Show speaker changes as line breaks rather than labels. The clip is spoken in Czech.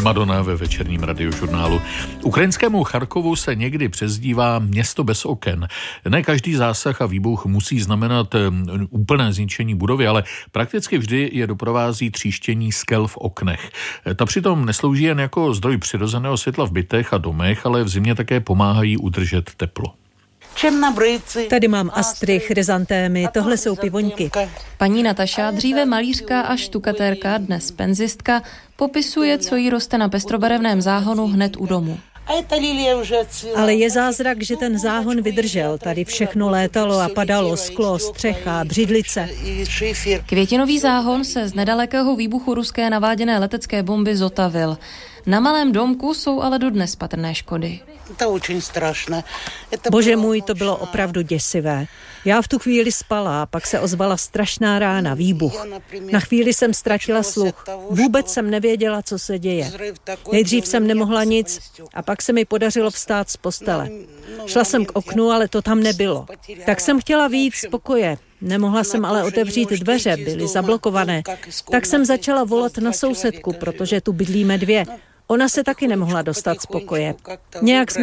Madonna ve večerním radiožurnálu. Ukrajinskému Charkovu se někdy přezdívá město bez oken. Ne každý zásah a výbuch musí znamenat úplné zničení budovy, ale prakticky vždy je doprovází tříštění skel v oknech. Ta přitom neslouží jen jako zdroj přirozeného světla v bytech a domech, ale v zimě také pomáhají udržet teplo.
Tady mám astry, chryzantémy, tohle jsou pivoňky.
Paní Nataša, dříve malířka a štukatérka, dnes penzistka, popisuje, co jí roste na pestrobarevném záhonu hned u domu.
Ale je zázrak, že ten záhon vydržel. Tady všechno létalo a padalo, sklo, střecha, břidlice.
Květinový záhon se z nedalekého výbuchu ruské naváděné letecké bomby zotavil. Na malém domku jsou ale dodnes patrné škody.
Bože můj, to bylo opravdu děsivé. Já v tu chvíli spala a pak se ozvala strašná rána, výbuch. Na chvíli jsem ztratila sluch. Vůbec jsem nevěděla, co se děje. Nejdřív jsem nemohla nic a pak se mi podařilo vstát z postele. Šla jsem k oknu, ale to tam nebylo. Tak jsem chtěla vyjít z pokoje. Nemohla jsem ale otevřít dveře, byly zablokované. Tak jsem začala volat na sousedku, protože tu bydlíme dvě. Ona se taky nemohla dostat z pokoje. Nějak